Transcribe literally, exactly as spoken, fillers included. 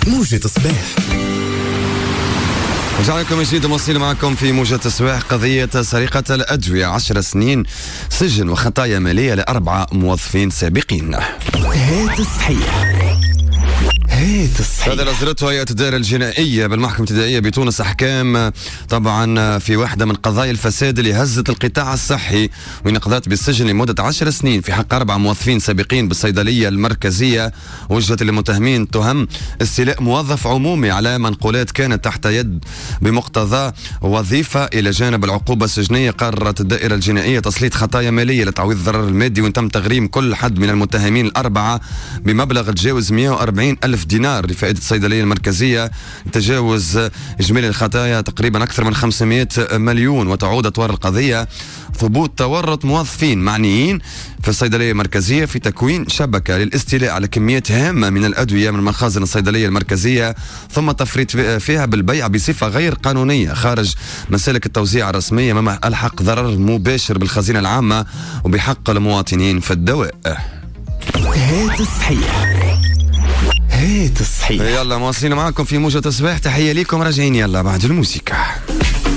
موجة صباح. رجعنا لكم من جديد ومواصلين معكم في موجة الصباح. قضية سرقة الأدوية، عشر سنين سجن وخطايا مالية لأربعة موظفين سابقين. هات الصحيح هات الصحيح. هذا أصدرته هيئة الدائرة الجنائية بالمحكمة الابتدائية بتونس أحكام طبعا في واحدة من قضايا الفساد اللي هزت القطاع الصحي، ونقضت بالسجن لمدة عشر سنين في حق أربع موظفين سابقين بالصيدلية المركزية. وجهت للمتهمين تهم استيلاء موظف عمومي على منقولات كانت تحت يد بمقتضى وظيفة. إلى جانب العقوبة السجنية قررت الدائرة الجنائية تسليط خطايا مالية لتعويض الضرر المادي، وتم تغريم كل حد من المتهمين الأربعة بمبلغ تجاوز مئة وأربعين ألف دينار لفائدة الصيدلية المركزية، تجاوز إجمالي الخطايا تقريبا أكثر من خمسمئة مليون. وتعود أطوار القضية ثبوت تورط موظفين معنيين في الصيدلية المركزية في تكوين شبكة للاستيلاء على كميات هامة من الأدوية من مخازن الصيدلية المركزية، ثم تفريط فيها بالبيع بصفة غير قانونية خارج مسالك التوزيع الرسمية، مما ألحق ضرر مباشر بالخزينة العامة وبحق المواطنين في الدواء. هات الصحيح هات الصحيح. يلا مواصلين معكم في موجة الصباح. تحية لكم، راجعين يلا بعد الموسيقى.